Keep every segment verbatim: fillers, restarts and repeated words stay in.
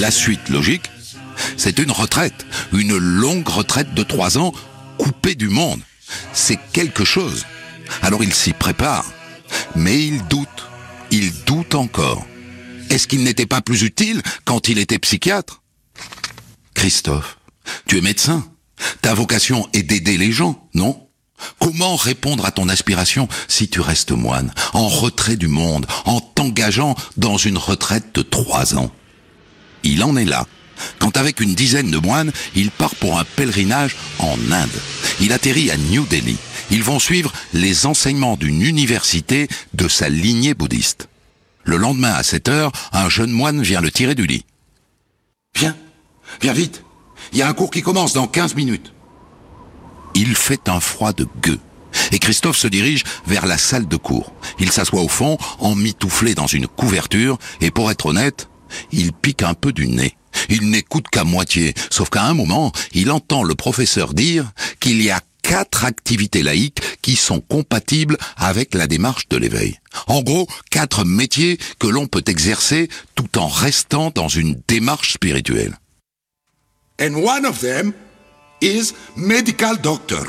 La suite logique, c'est une retraite, une longue retraite de trois ans, coupée du monde. C'est quelque chose. Alors il s'y prépare, mais il doute, il doute encore. Est-ce qu'il n'était pas plus utile quand il était psychiatre ? Christophe, tu es médecin. Ta vocation est d'aider les gens, non ? Comment répondre à ton aspiration si tu restes moine, en retrait du monde, en t'engageant dans une retraite de trois ans ? Il en est là, quand avec une dizaine de moines, il part pour un pèlerinage en Inde. Il atterrit à New Delhi. Ils vont suivre les enseignements d'une université de sa lignée bouddhiste. Le lendemain à sept heures, un jeune moine vient le tirer du lit. « Viens, viens vite, il y a un cours qui commence dans quinze minutes. » Il fait un froid de gueux. Et Christophe se dirige vers la salle de cours. Il s'assoit au fond, emmitouflé dans une couverture, et pour être honnête, il pique un peu du nez. Il n'écoute qu'à moitié, sauf qu'à un moment, il entend le professeur dire qu'il y a quatre activités laïques qui sont compatibles avec la démarche de l'éveil. En gros, quatre métiers que l'on peut exercer tout en restant dans une démarche spirituelle. And one of them is medical doctor.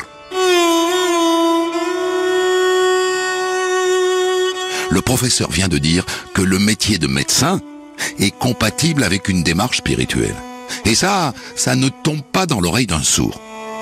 Le professeur vient de dire que le métier de médecin est compatible avec une démarche spirituelle. Et ça, ça ne tombe pas dans l'oreille d'un sourd.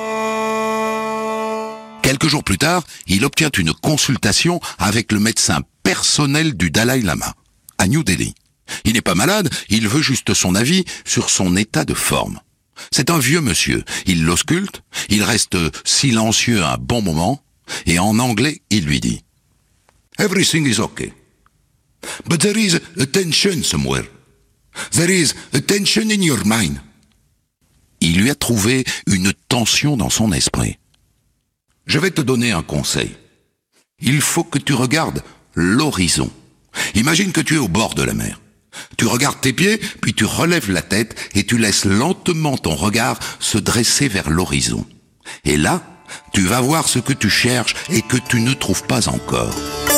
Quelques jours plus tard, il obtient une consultation avec le médecin personnel du Dalai Lama, à New Delhi. Il n'est pas malade, il veut juste son avis sur son état de forme. C'est un vieux monsieur, il l'ausculte, il reste silencieux un bon moment, et en anglais, il lui dit « Everything is okay. But there is a tension somewhere. There is a tension in your mind. » Il lui a trouvé une tension dans son esprit. « Je vais te donner un conseil. Il faut que tu regardes l'horizon. Imagine que tu es au bord de la mer. Tu regardes tes pieds, puis tu relèves la tête et tu laisses lentement ton regard se dresser vers l'horizon. Et là, tu vas voir ce que tu cherches et que tu ne trouves pas encore. »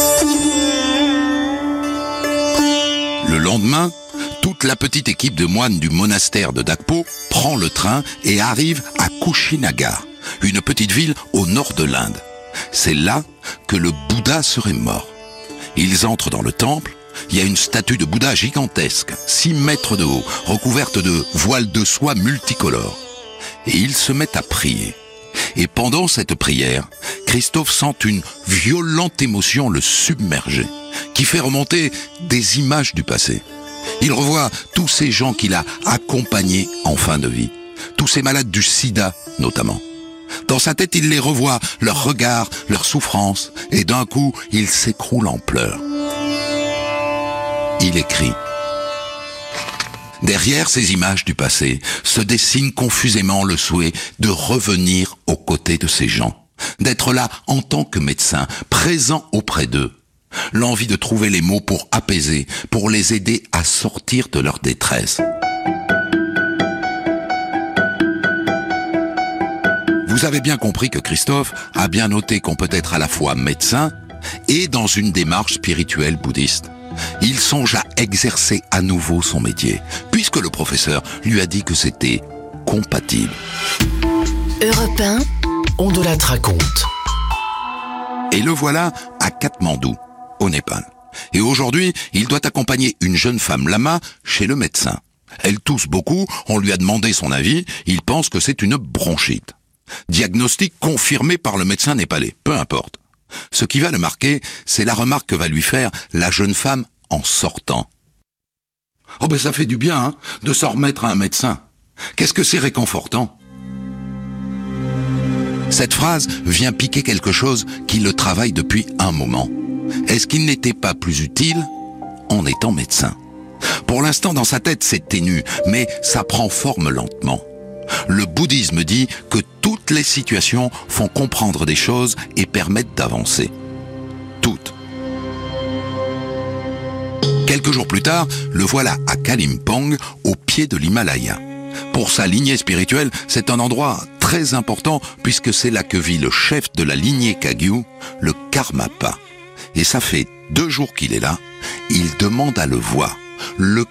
Le lendemain, toute la petite équipe de moines du monastère de Dakpo prend le train et arrive à Kushinagar, une petite ville au nord de l'Inde. C'est là que le Bouddha serait mort. Ils entrent dans le temple. Il y a une statue de Bouddha gigantesque, six mètres de haut, recouverte de voiles de soie multicolores. Et ils se mettent à prier. Et pendant cette prière, Christophe sent une violente émotion le submerger, qui fait remonter des images du passé. Il revoit tous ces gens qu'il a accompagnés en fin de vie, tous ces malades du sida notamment. Dans sa tête, il les revoit, leurs regards, leurs souffrances, et d'un coup, il s'écroule en pleurs. Il écrit. Derrière ces images du passé se dessine confusément le souhait de revenir aux côtés de ces gens, d'être là en tant que médecin, présent auprès d'eux. L'envie de trouver les mots pour apaiser, pour les aider à sortir de leur détresse. Vous avez bien compris que Christophe a bien noté qu'on peut être à la fois médecin et dans une démarche spirituelle bouddhiste. Il songe à exercer à nouveau son métier, puisque le professeur lui a dit que c'était compatible. Europe un, on de la raconte. Et le voilà à Katmandou, au Népal. Et aujourd'hui, il doit accompagner une jeune femme lama chez le médecin. Elle tousse beaucoup, on lui a demandé son avis, il pense que c'est une bronchite. Diagnostic confirmé par le médecin népalais, peu importe. Ce qui va le marquer, c'est la remarque que va lui faire la jeune femme en sortant. « Oh ben ça fait du bien, hein, de s'en remettre à un médecin. Qu'est-ce que c'est réconfortant ?» Cette phrase vient piquer quelque chose qui le travaille depuis un moment. Est-ce qu'il n'était pas plus utile en étant médecin ? Pour l'instant, dans sa tête, c'est ténu, mais ça prend forme lentement. Le bouddhisme dit que toutes les situations font comprendre des choses et permettent d'avancer. Toutes. Quelques jours plus tard, le voilà à Kalimpong, au pied de l'Himalaya. Pour sa lignée spirituelle, c'est un endroit très important puisque c'est là que vit le chef de la lignée Kagyu, le Karmapa. Et ça fait deux jours qu'il est là, il demande à le voir. Le